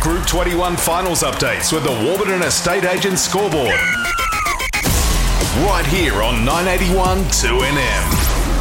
Group 21 finals updates with the Warburton Estate Agent Scoreboard. Right here on 981 2NM.